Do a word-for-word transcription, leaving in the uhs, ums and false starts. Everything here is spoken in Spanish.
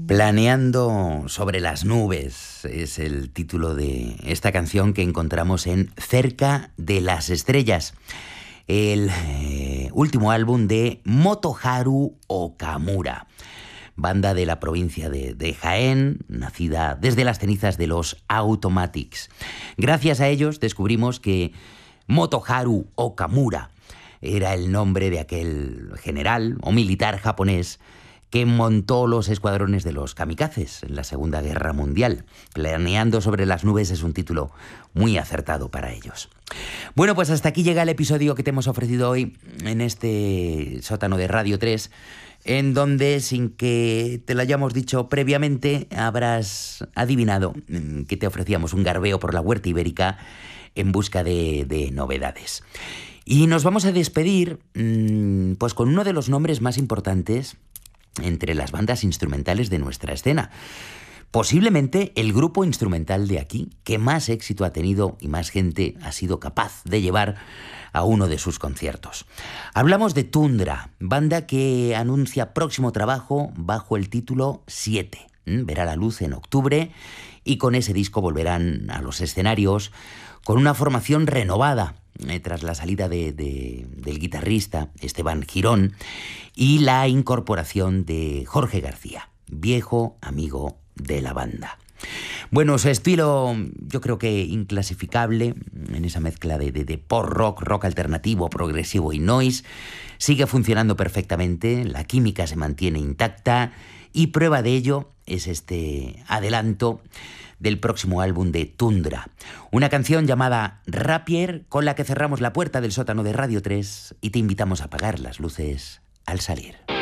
Planeando sobre las nubes es el título de esta canción que encontramos en Cerca de las Estrellas, el eh, último álbum de Motoharu Okamura, banda de la provincia de, de Jaén, nacida desde las cenizas de los Automatics. Gracias a ellos descubrimos que Motoharu Okamura era el nombre de aquel general o militar japonés que montó los escuadrones de los kamikazes en la Segunda Guerra Mundial. Planeando sobre las nubes es un título muy acertado para ellos. Bueno, pues hasta aquí llega el episodio que te hemos ofrecido hoy en este sótano de Radio tres, en donde, sin que te lo hayamos dicho previamente, habrás adivinado que te ofrecíamos un garbeo por la huerta ibérica en busca de, de novedades. Y nos vamos a despedir pues con uno de los nombres más importantes entre las bandas instrumentales de nuestra escena. Posiblemente el grupo instrumental de aquí que más éxito ha tenido y más gente ha sido capaz de llevar a uno de sus conciertos. Hablamos de Tundra, banda que anuncia próximo trabajo bajo el título siete. Verá la luz en octubre y con ese disco volverán a los escenarios con una formación renovada, eh, tras la salida de, de, del guitarrista Esteban Girón y la incorporación de Jorge García, viejo amigo de la banda. Bueno, su estilo yo creo que inclasificable, en esa mezcla de, de, de post-rock, rock alternativo, progresivo y noise, sigue funcionando perfectamente, la química se mantiene intacta y prueba de ello es este adelanto del próximo álbum de Tundra, una canción llamada Rapier con la que cerramos la puerta del sótano de Radio tres y te invitamos a apagar las luces al salir.